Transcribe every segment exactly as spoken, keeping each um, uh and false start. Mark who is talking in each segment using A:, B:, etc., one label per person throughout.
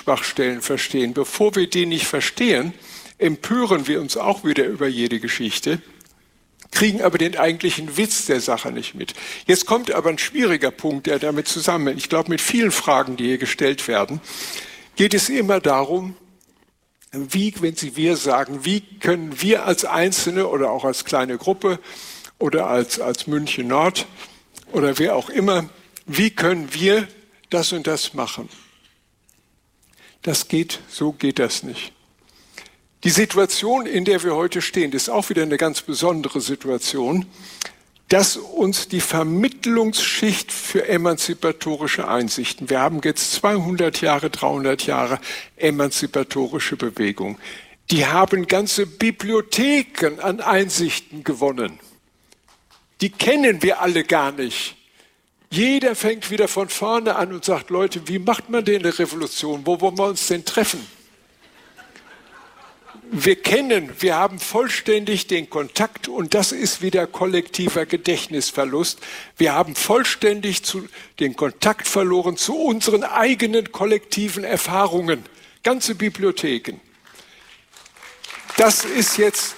A: Schwachstellen verstehen. Bevor wir die nicht verstehen, empören wir uns auch wieder über jede Geschichte, kriegen aber den eigentlichen Witz der Sache nicht mit. Jetzt kommt aber ein schwieriger Punkt, der damit zusammenhängt. Ich glaube, mit vielen Fragen, die hier gestellt werden, geht es immer darum, wie, wenn Sie wir sagen, wie können wir als Einzelne oder auch als kleine Gruppe oder als, als München Nord oder wer auch immer, wie können wir das und das machen? Das geht, so geht das nicht. Die Situation, in der wir heute stehen, ist auch wieder eine ganz besondere Situation, dass uns die Vermittlungsschicht für emanzipatorische Einsichten, wir haben jetzt zweihundert Jahre, dreihundert Jahre emanzipatorische Bewegung, die haben ganze Bibliotheken an Einsichten gewonnen. Die kennen wir alle gar nicht. Jeder fängt wieder von vorne an und sagt, Leute, wie macht man denn eine Revolution? Wo wollen wir uns denn treffen? Wir kennen, wir haben vollständig den Kontakt und das ist wieder kollektiver Gedächtnisverlust. Wir haben vollständig zu, den Kontakt verloren zu unseren eigenen kollektiven Erfahrungen. Ganze Bibliotheken. Das ist jetzt,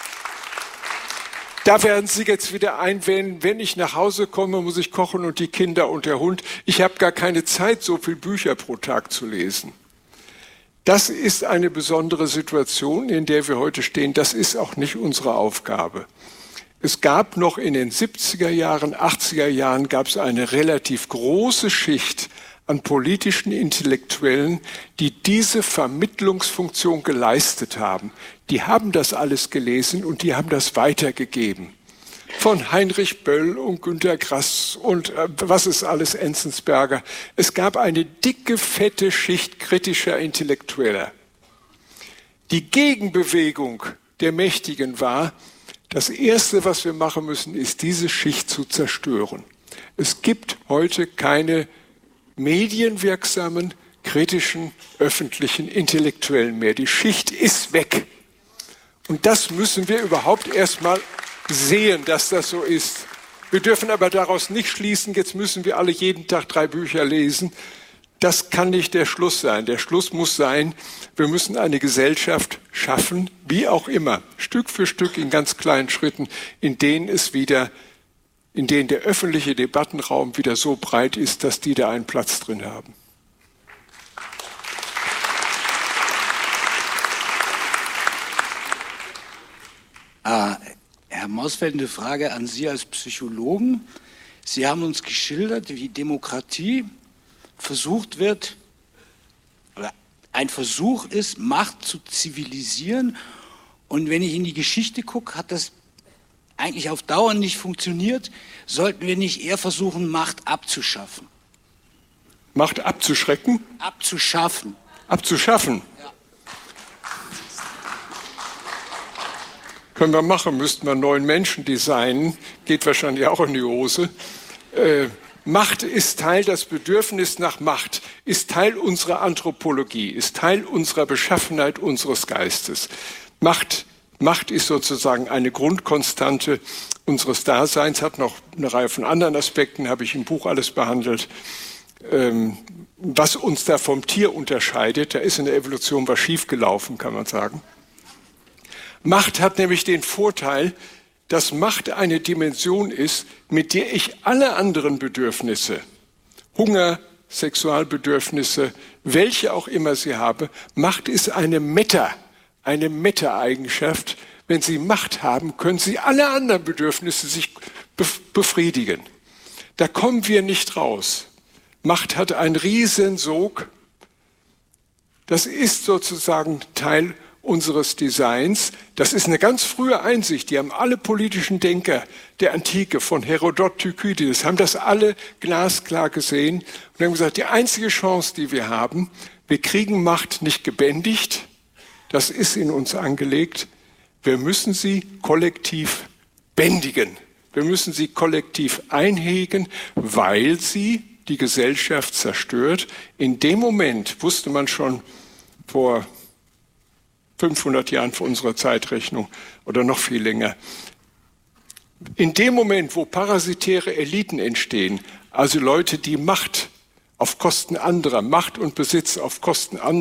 A: da werden Sie jetzt wieder einwählen, wenn ich nach Hause komme, muss ich kochen und die Kinder und der Hund. Ich habe gar keine Zeit, so viele Bücher pro Tag zu lesen. Das ist eine besondere Situation, in der wir heute stehen. Das ist auch nicht unsere Aufgabe. Es gab noch in den siebziger Jahren, achtziger Jahren gab es eine relativ große Schicht an politischen Intellektuellen, die diese Vermittlungsfunktion geleistet haben. Die haben das alles gelesen und die haben das weitergegeben. Von Heinrich Böll und Günter Grass und äh, was ist alles, Enzensberger. Es gab eine dicke, fette Schicht kritischer Intellektueller. Die Gegenbewegung der Mächtigen war, das Erste, was wir machen müssen, ist, diese Schicht zu zerstören. Es gibt heute keine medienwirksamen, kritischen, öffentlichen Intellektuellen mehr. Die Schicht ist weg. Und das müssen wir überhaupt erstmal sehen, dass das so ist. Wir dürfen aber daraus nicht schließen, jetzt müssen wir alle jeden Tag drei Bücher lesen. Das kann nicht der Schluss sein. Der Schluss muss sein, wir müssen eine Gesellschaft schaffen, wie auch immer, Stück für Stück in ganz kleinen Schritten, in denen es wieder, in denen der öffentliche Debattenraum wieder so breit ist, dass die da einen Platz drin haben.
B: Ah, Herr Mausfeld, eine Frage an Sie als Psychologen. Sie haben uns geschildert, wie Demokratie versucht wird, oder ein Versuch ist, Macht zu zivilisieren. Und wenn ich in die Geschichte gucke, hat das eigentlich auf Dauer nicht funktioniert. Sollten wir nicht eher versuchen, Macht abzuschaffen?
A: Macht abzuschrecken?
B: Abzuschaffen.
A: Abzuschaffen?
B: Ja.
A: Können wir machen, müssten wir neuen Menschen designen, geht wahrscheinlich auch in die Hose. Äh, Macht ist Teil, das Bedürfnis nach Macht ist Teil unserer Anthropologie, ist Teil unserer Beschaffenheit unseres Geistes. Macht, Macht ist sozusagen eine Grundkonstante unseres Daseins, hat noch eine Reihe von anderen Aspekten, habe ich im Buch alles behandelt. Ähm, was uns da vom Tier unterscheidet, da ist in der Evolution was schiefgelaufen, kann man sagen. Macht hat nämlich den Vorteil, dass Macht eine Dimension ist, mit der ich alle anderen Bedürfnisse, Hunger, Sexualbedürfnisse, welche auch immer sie habe, Macht ist eine Meta, eine Meta-Eigenschaft. Wenn Sie Macht haben, können Sie alle anderen Bedürfnisse sich befriedigen. Da kommen wir nicht raus. Macht hat einen Riesensog. Das ist sozusagen Teil unseres Designs. Das ist eine ganz frühe Einsicht. Die haben alle politischen Denker der Antike, von Herodot, Thukydides, haben das alle glasklar gesehen und haben gesagt, die einzige Chance, die wir haben, wir kriegen Macht nicht gebändigt, das ist in uns angelegt, wir müssen sie kollektiv bändigen. Wir müssen sie kollektiv einhegen, weil sie die Gesellschaft zerstört. In dem Moment wusste man schon vor fünfhundert Jahren vor unserer Zeitrechnung oder noch viel länger. In dem Moment, wo parasitäre Eliten entstehen, also Leute, die Macht auf Kosten anderer, Macht und Besitz auf Kosten anderer